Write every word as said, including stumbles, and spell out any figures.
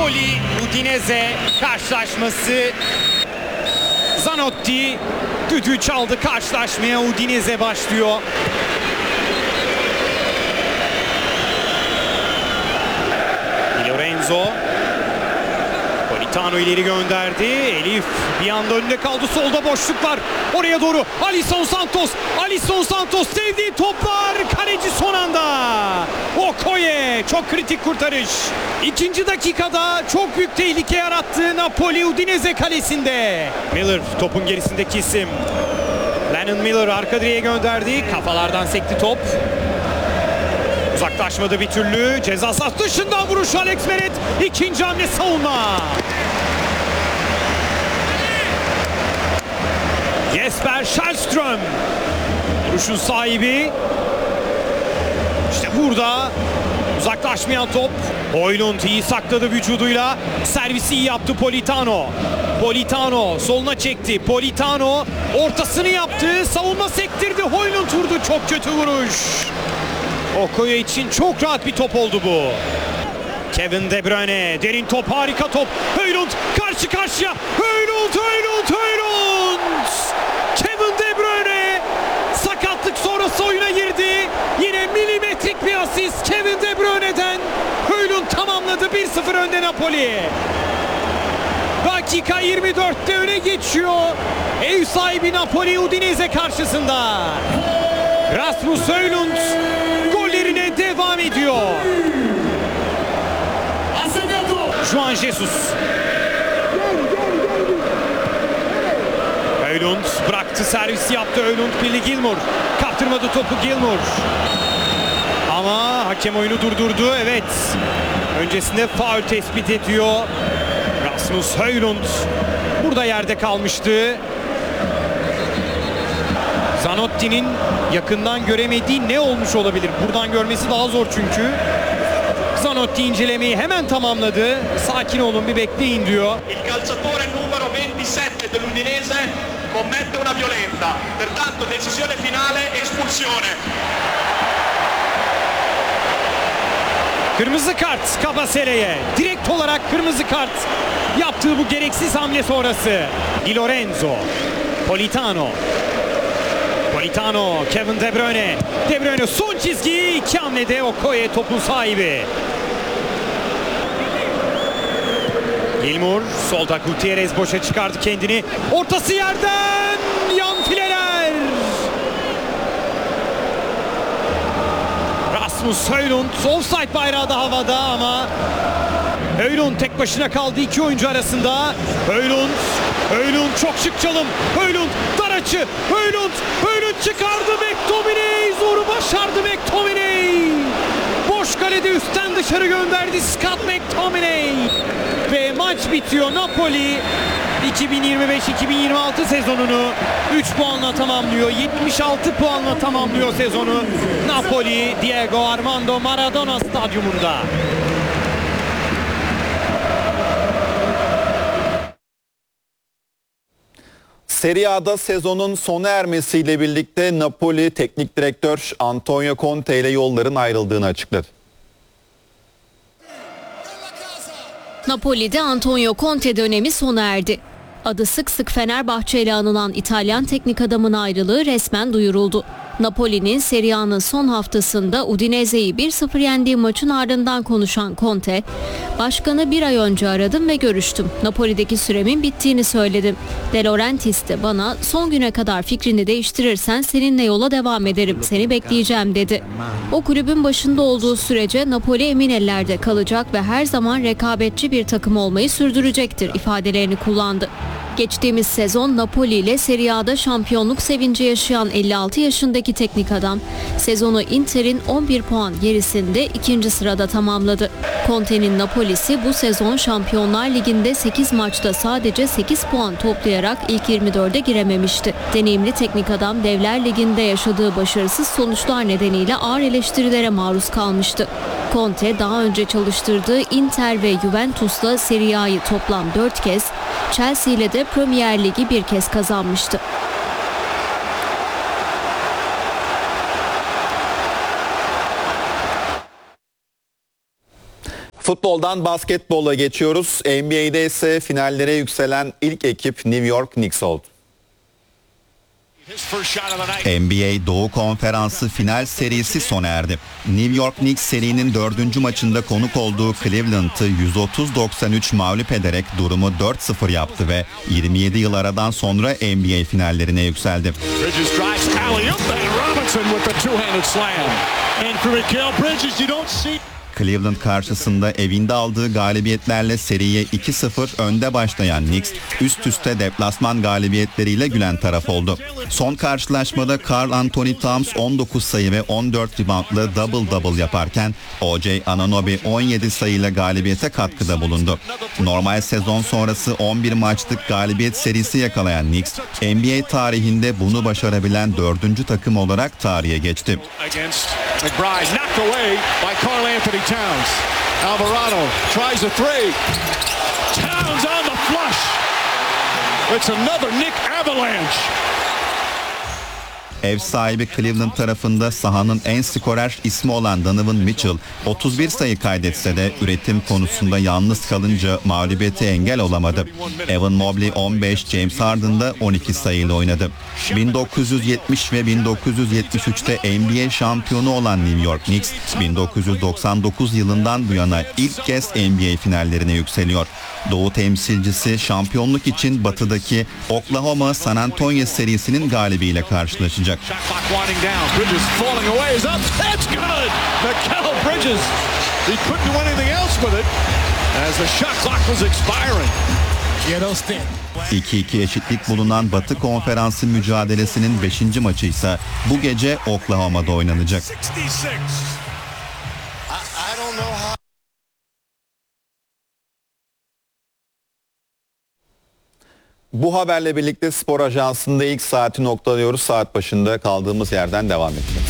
Napoli Udinese karşılaşması. Zanotti düdüğü çaldı, karşılaşmaya Udinese başlıyor. Di Lorenzo. Politano ileri gönderdi. Elif bir anda önünde kaldı. Solda boşluk var. Oraya doğru Alisson Santos. Alisson Santos sevdiği toplar. Kaleci son anda. Okoye çok kritik kurtarış. İkinci dakikada çok büyük tehlike yarattı Napoli Udinese kalesinde. Miller topun gerisindeki isim. Lennon Miller arka direğe gönderdi. Kafalardan sekti top. Uzaklaşmadı bir türlü. Ceza sahası dışından vuruş Alex Meret. İkinci hamle savunma. Jesper Källström. Vuruşun sahibi. İşte burada uzaklaşmayan top. Højlund iyi sakladı vücuduyla. Servisi iyi yaptı Politano. Politano soluna çekti. Politano ortasını yaptı. Savunma sektirdi. Højlund vurdu. Çok kötü vuruş. Okoye için çok rahat bir top oldu bu. Kevin De Bruyne. Derin top, harika top. Højlund karşı karşıya. Højlund, Højlund, Højlund. Kevin De Bruyne sakatlık sonrası oyuna girdi. Yine milimetrik bir asist Kevin De Bruyne'den. Højlund tamamladı. bir sıfır önde Napoli. Dakika yirmi dörtte öne geçiyor. Ev sahibi Napoli Udinese karşısında. Rasmus Højlund gollerine devam ediyor. Juan Jesus. Højlund bıraktı, servis yaptı Højlund. Billy Gilmour kaptırmadı topu Gilmour. Ama hakem oyunu durdurdu. Evet. Öncesinde faul tespit ediyor. Rasmus Højlund burada yerde kalmıştı. Zanotti'nin yakından göremediği ne olmuş olabilir? Buradan görmesi daha zor çünkü. Zanotti incelemeyi hemen tamamladı. Sakin olun, bir bekleyin diyor. Il calciatore numero ventisette dell'Udinese commette una violenta. Pertanto decisione finale, espulsione. Kırmızı kart Kabasele'ye. Direkt olarak kırmızı kart yaptığı bu gereksiz hamle sonrası. Di Lorenzo. Politano. Politano, Kevin De Bruyne. De Bruyne son çizgi, iki hamlede Okoye topun sahibi. Gilmour solda, Gutierrez boşa çıkardı kendini. Ortası yerden, yan fileler. Rasmus Højlund, offside bayrağı da havada ama Højlund tek başına kaldı iki oyuncu arasında. Højlund, Højlund çok şık çalım. Højlund dar açı. Højlund, Højlund çıkardı. McTominay zoru başardı McTominay. Boş kalede üstten dışarı gönderdi Scott McTominay. Ve maç bitiyor. Napoli iki bin yirmi beş iki bin yirmi altı sezonunu üç puanla tamamlıyor. yetmiş altı puanla tamamlıyor sezonu. Napoli, Diego Armando Maradona stadyumunda. Serie A'da sezonun sona ermesiyle birlikte Napoli teknik direktör Antonio Conte ile yolların ayrıldığını açıkladı. Napoli'de Antonio Conte dönemi sona erdi. Adı sık sık Fenerbahçe ile anılan İtalyan teknik adamın ayrılığı resmen duyuruldu. Napoli'nin Serie A'nın son haftasında Udinese'yi bir sıfır yendiği maçın ardından konuşan Conte, "Başkanı bir ay önce aradım ve görüştüm. Napoli'deki süremin bittiğini söyledim. De Laurentiis de bana son güne kadar fikrini değiştirirsen seninle yola devam ederim, seni bekleyeceğim" dedi. O kulübün başında olduğu sürece Napoli emin ellerde kalacak ve her zaman rekabetçi bir takım olmayı sürdürecektir ifadelerini kullandı. Geçtiğimiz sezon Napoli ile Serie A'da şampiyonluk sevinci yaşayan elli altı yaşındaki teknik adam sezonu Inter'in on bir puan gerisinde ikinci sırada tamamladı. Conte'nin Napoli'si bu sezon Şampiyonlar Ligi'nde sekiz maçta sadece sekiz puan toplayarak ilk yirmi dörde girememişti. Deneyimli teknik adam Devler Ligi'nde yaşadığı başarısız sonuçlar nedeniyle ağır eleştirilere maruz kalmıştı. Conte daha önce çalıştırdığı Inter ve Juventus'la Serie A'yı toplam dört kez, Chelsea ile de Premier Ligi bir kez kazanmıştı. Futboldan basketbola geçiyoruz. N B A'de ise finallere yükselen ilk ekip New York Knicks oldu. N B A Doğu Konferansı final serisi sona erdi. New York Knicks serinin dördüncü maçında konuk olduğu Cleveland'ı yüz otuz doksan üç mağlup ederek durumu dört sıfır yaptı ve yirmi yedi yıl aradan sonra N B A finallerine yükseldi. Cleveland karşısında evinde aldığı galibiyetlerle seriye iki sıfır önde başlayan Knicks üst üste deplasman galibiyetleriyle gülen taraf oldu. Son karşılaşmada Karl Anthony Towns on dokuz sayı ve on dört reboundla double double yaparken O J Anunoby on yedi sayıyla galibiyete katkıda bulundu. Normal sezon sonrası on bir maçlık galibiyet serisi yakalayan Knicks N B A tarihinde bunu başarabilen dördüncü takım olarak tarihe geçti. Towns. Alvarado tries a three. Towns on the flush. It's another Nick avalanche. Ev sahibi Cleveland tarafında sahanın en skorer ismi olan Donovan Mitchell otuz bir sayı kaydetse de üretim konusunda yalnız kalınca mağlubiyete engel olamadı. Evan Mobley on beş, James Harden da on iki sayıyla oynadı. bin dokuz yüz yetmiş ve bin dokuz yüz yetmiş üçte N B A şampiyonu olan New York Knicks bin dokuz yüz doksan dokuz yılından bu yana ilk kez N B A finallerine yükseliyor. Doğu temsilcisi şampiyonluk için batıdaki Oklahoma San Antonio serisinin galibiyle karşılaşacak. iki iki eşitlik bulunan Batı Konferansı mücadelesinin beşinci maçı ise bu gece Oklahoma'da oynanacak. Bu haberle birlikte Spor Ajansı'nda ilk saati noktalıyoruz. Saat başında kaldığımız yerden devam edeceğiz.